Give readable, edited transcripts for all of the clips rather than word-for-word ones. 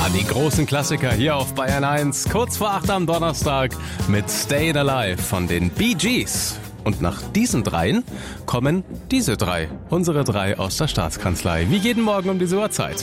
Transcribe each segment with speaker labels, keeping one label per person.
Speaker 1: die großen Klassiker hier auf Bayern 1, kurz vor 8 am Donnerstag mit Staying Alive von den Bee Gees. Und nach diesen dreien kommen diese drei, unsere drei aus der Staatskanzlei, wie jeden Morgen um diese Uhrzeit.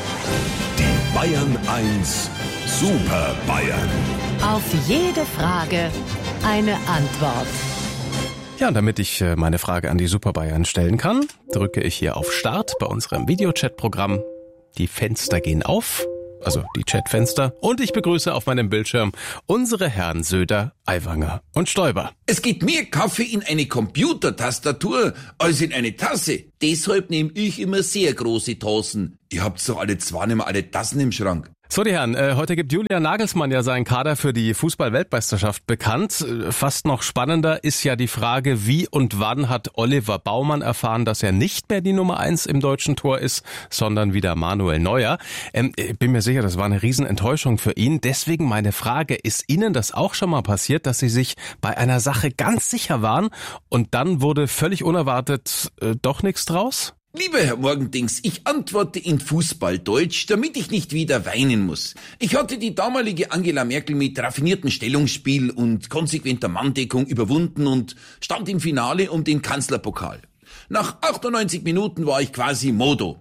Speaker 2: Die Bayern 1 Super Bayern.
Speaker 3: Auf jede Frage eine Antwort.
Speaker 1: Ja, und damit ich meine Frage an die Super Bayern stellen kann, drücke ich hier auf Start bei unserem Videochat-Programm. Die Fenster gehen auf, also die Chatfenster, und ich begrüße auf meinem Bildschirm unsere Herren Söder, Aiwanger und Stoiber.
Speaker 4: Es geht mehr Kaffee in eine Computertastatur als in eine Tasse. Deshalb nehme ich immer sehr große Tassen. Ihr habt's doch alle zwei nicht mehr alle Tassen im Schrank.
Speaker 1: So, die Herren, heute gibt Julian Nagelsmann ja seinen Kader für die Fußball-Weltmeisterschaft bekannt. Fast noch spannender ist ja die Frage, wie und wann hat Oliver Baumann erfahren, dass er nicht mehr die Nummer 1 im deutschen Tor ist, sondern wieder Manuel Neuer. Ich bin mir sicher, das war eine Riesenenttäuschung für ihn. Deswegen meine Frage, ist Ihnen das auch schon mal passiert, dass Sie sich bei einer Sache ganz sicher waren und dann wurde völlig unerwartet doch nichts draus?
Speaker 4: Lieber Herr Morgendings, ich antworte in Fußballdeutsch, damit ich nicht wieder weinen muss. Ich hatte die damalige Angela Merkel mit raffiniertem Stellungsspiel und konsequenter Manndeckung überwunden und stand im Finale um den Kanzlerpokal. Nach 98 Minuten war ich quasi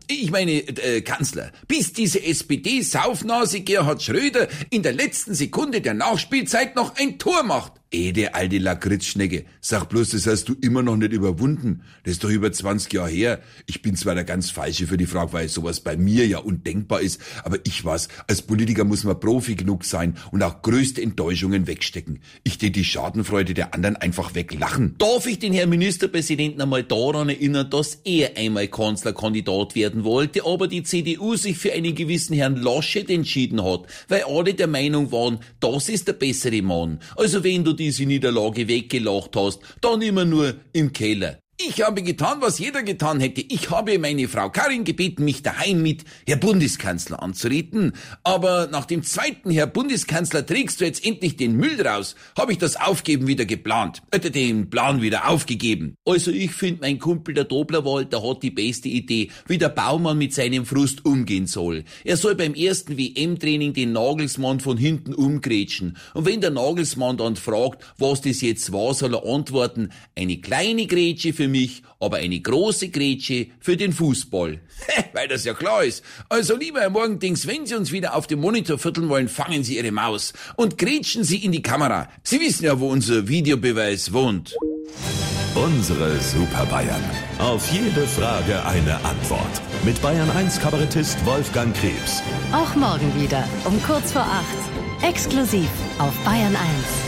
Speaker 4: Kanzler, bis diese SPD-Saufnase Gerhard Schröder in der letzten Sekunde der Nachspielzeit noch ein Tor macht. Der alte Lakritzschnecke, sag bloß, das hast du immer noch nicht überwunden. Das ist doch über 20 Jahre her. Ich bin zwar der ganz Falsche für die Frage, weil sowas bei mir ja undenkbar ist, aber ich weiß, als Politiker muss man Profi genug sein und auch größte Enttäuschungen wegstecken. Ich tät die Schadenfreude der anderen einfach weglachen. Darf ich den Herrn Ministerpräsidenten einmal daran erinnern, dass er einmal Kanzlerkandidat werden wollte, aber die CDU sich für einen gewissen Herrn Laschet entschieden hat, weil alle der Meinung waren, das ist der bessere Mann. Also wenn du diese Niederlage weggelacht hast, dann immer nur im Keller. Ich habe getan, was jeder getan hätte. Ich habe meine Frau Karin gebeten, mich daheim mit Herr Bundeskanzler anzureden. Aber nach dem zweiten Herr Bundeskanzler, trägst du jetzt endlich den Müll raus, habe ich das Aufgeben wieder geplant. Den Plan wieder aufgegeben. Also ich finde, mein Kumpel der Doblerwald, hat die beste Idee, wie der Baumann mit seinem Frust umgehen soll. Er soll beim ersten WM-Training den Nagelsmann von hinten umgrätschen. Und wenn der Nagelsmann dann fragt, was das jetzt war, soll er antworten, eine kleine Grätsche für mich, aber eine große Grätsche für den Fußball. Weil das ja klar ist. Also lieber Herr Morgendings, wenn Sie uns wieder auf dem Monitor vierteln wollen, fangen Sie Ihre Maus und grätschen Sie in die Kamera. Sie wissen ja, wo unser Videobeweis wohnt.
Speaker 2: Unsere Super Bayern. Auf jede Frage eine Antwort. Mit Bayern 1 Kabarettist Wolfgang Krebs.
Speaker 3: Auch morgen wieder um kurz vor 8. Exklusiv auf Bayern 1.